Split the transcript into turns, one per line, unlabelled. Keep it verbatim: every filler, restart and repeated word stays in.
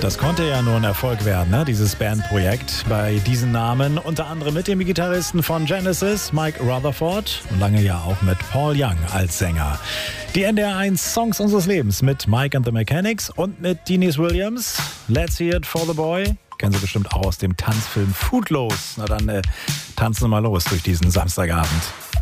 Das konnte ja nur ein Erfolg werden, ne? Dieses Bandprojekt. Bei diesen Namen unter anderem mit dem Gitarristen von Genesis, Mike Rutherford, und lange ja auch mit Paul Young als Sänger. Die N D R eins Songs unseres Lebens mit Mike and the Mechanics und mit Denise Williams. Let's Hear It for the Boy. Kennen Sie bestimmt auch aus dem Tanzfilm Footloose. Na dann äh, tanzen wir mal los durch diesen Samstagabend.